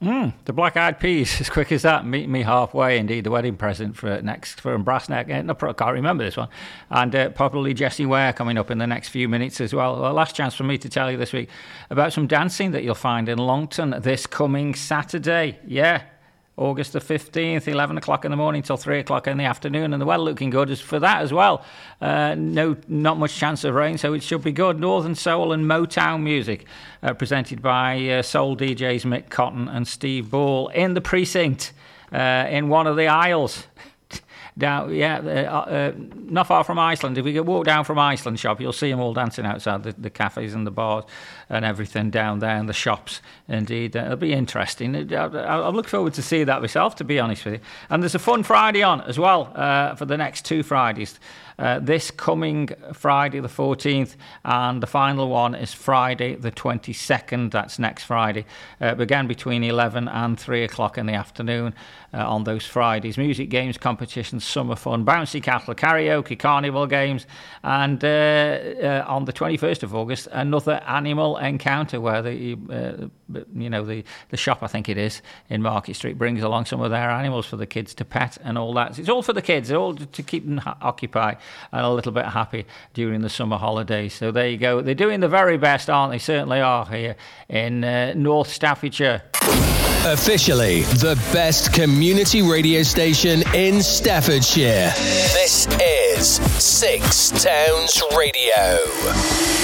The Black Eyed Peas, as quick as that. Meet Me Halfway, indeed, the wedding present for Brassneck. I can't remember this one. And probably Jessie Ware coming up in the next few minutes as well. Well, last chance for me to tell you this week about some dancing that you'll find in Longton this coming Saturday. Yeah. August the 15th, 11 o'clock in the morning till 3 o'clock in the afternoon, and the weather looking good for that as well. Not much chance of rain, so it should be good. Northern Soul and Motown music, presented by soul DJs Mick Cotton and Steve Ball in the precinct, in one of the aisles. Down, not far from Iceland. If we could walk down from Iceland shop, you'll see them all dancing outside the cafes and the bars and everything down there, and the shops. Indeed, it'll be interesting. I'll look forward to seeing that myself, to be honest with you. And there's a fun Friday on as well for the next 2 Fridays. This coming Friday the 14th, and the final one is Friday the 22nd. That's next Friday. Again, between 11 and 3 o'clock in the afternoon on those Fridays. Music, games, competitions, summer fun, bouncy castle, karaoke, carnival games, and on the 21st of August, another animal encounter where the shop, I think it is, in Market Street brings along some of their animals for the kids to pet and all that. It's all for the kids, all to keep them occupied and a little bit happy during the summer holidays. So there you go. They're doing the very best, aren't they? Certainly are here in North Staffordshire. Officially the best community radio station in Staffordshire. This is Six Towns Radio.